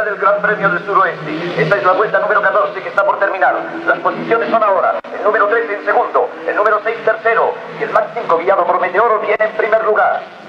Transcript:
del Gran Premio del Suroeste. Esta es la vuelta número 14 que está por terminar. Las posiciones son ahora: el número 13 en segundo, el número 6 tercero y el Max 5 guiado por Meteoro viene en primer lugar.